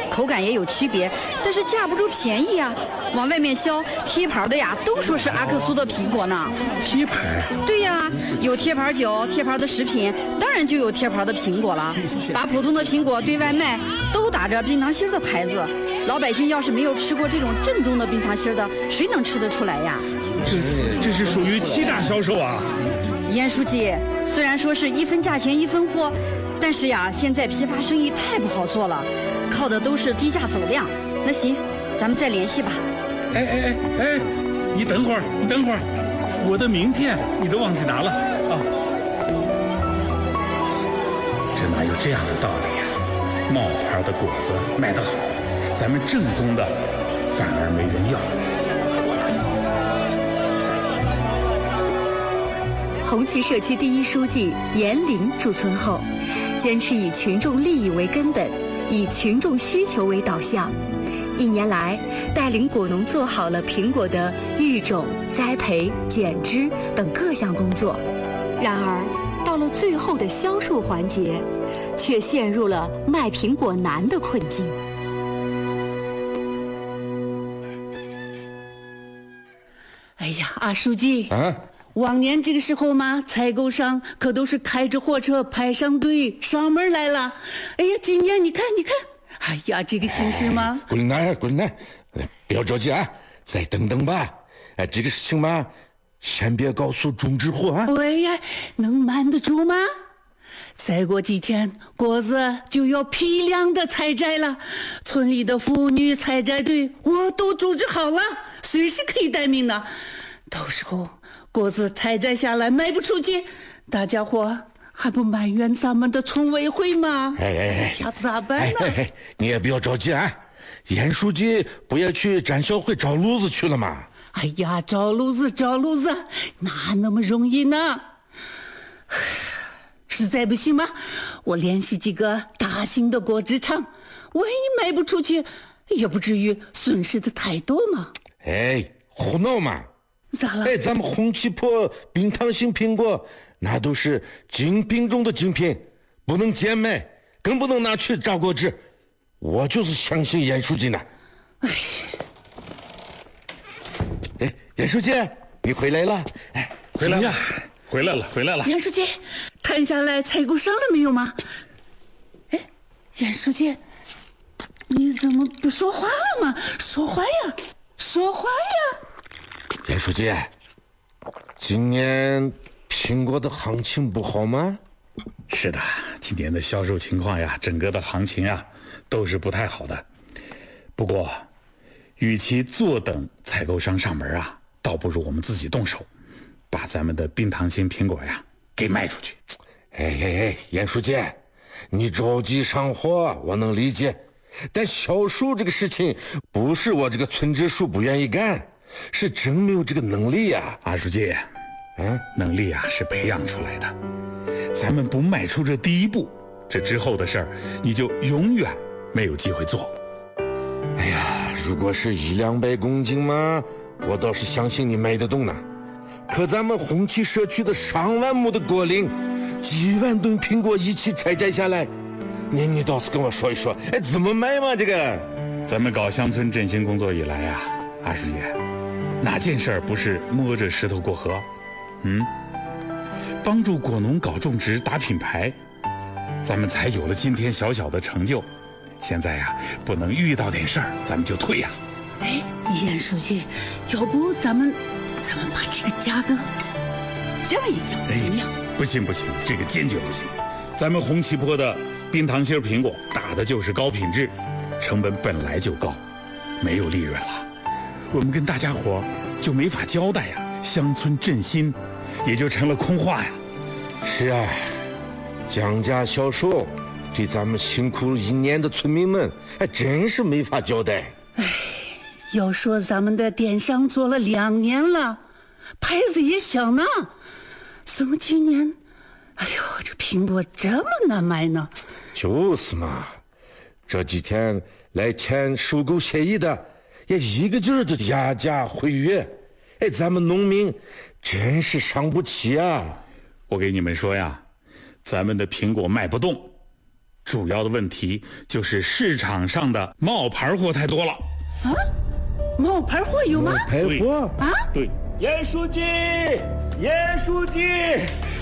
口感也有区别，但是架不住便宜啊。往外面销贴牌的呀，都说是阿克苏的苹果呢。 贴牌？ 对呀，有贴牌酒、贴牌的食品，当然就有贴牌的苹果了。把普通的苹果对外卖，都打着冰糖心的牌子。老百姓要是没有吃过这种正宗的冰糖心的，谁能吃得出来呀？ 这是属于欺诈销售啊！ 严书记，虽然说是一分价钱一分货，但是呀，现在批发生意太不好做了，靠的都是低价走量。那行，咱们再联系吧。 哎，你等会儿，我的名片你都忘记拿了啊！这哪有这样的道理呀？冒牌的果子卖得好，咱们正宗的反而没人要。 红旗社区第一书记严林驻村后，坚持以群众利益为根本，以群众需求为导向。1年来，带领果农做好了苹果的育种、栽培、剪枝等各项工作。然而，到了最后的销售环节，却陷入了卖苹果难的困境。 哎呀，阿书记啊！ 往年这个时候嘛，采购商可都是开着货车排上队上门来了。哎呀，今年你看，哎呀，这个形势嘛， 滚来，不要着急啊，再等等吧。这个事情嘛，先别告诉种植户啊。 哎呀，能瞒得住吗？再过几天，果子就要批量的采摘了，村里的妇女采摘队我都组织好了，随时可以待命的。到时候果子采摘下来卖不出去，大家伙还不埋怨咱们的村委会吗？那咋办呢？ 你也不要着急啊，严书记不也去展销会找路子去了吗？ 哎呀，找路子，哪那么容易呢？实在不行嘛，我联系几个大型的果汁厂，万一卖不出去，也不至于损失的太多嘛。 胡闹嘛！ 咋了？ 咱们红旗坡冰糖型苹果，那都是精品中的精品，不能贱卖，更不能拿去榨果汁。我就是相信严书记呢。严书记，你回来了？ 回来了。 严书记，谈下来采购商了没有吗？严书记，你怎么不说话了吗？说话呀！ 严书记，今年苹果的行情不好吗？ 是的，今年的销售情况呀，整个的行情啊，都是不太好的。不过，与其坐等采购商上门啊，倒不如我们自己动手，把咱们的冰糖型苹果呀给卖出去。 严书记，你着急上货，我能理解，但销售这个事情不是我这个村支书不愿意干，是真没有这个能力呀。 阿书记，能力啊是培养出来的，咱们不迈出这第一步，这之后的事儿你就永远没有机会做。 如果是100-200公斤嘛，我倒是相信你卖得动呢。可咱们红旗社区的上万亩的果林，几万吨苹果一起采摘下来，你倒是跟我说一说，怎么卖嘛？这个， 咱们搞乡村振兴工作以来啊，阿师爷，哪件事儿不是摸着石头过河？帮助果农搞种植、打品牌，咱们才有了今天小小的成就。现在呀，不能遇到点事儿咱们就退呀。 严书记，要不咱们把这个价格降一降，怎么样？ 不行，这个坚决不行。咱们红旗坡的冰糖心苹果打的就是高品质，成本本来就高，没有利润了，我们跟大家伙就没法交代呀，乡村振兴也就成了空话呀。 是啊，降价销售对咱们辛苦1年的村民们还真是没法交代。 要说咱们的电商做了2年了，牌子也响呢，怎么今年这苹果这么难卖呢？ 就是嘛，这几天来签收购协议的也一个劲儿的压价毁约，咱们农民真是伤不起啊。 我给你们说呀，咱们的苹果卖不动， 主要的问题就是市场上的冒牌货太多了。 啊，冒牌货有吗？ 排货对， 严书记，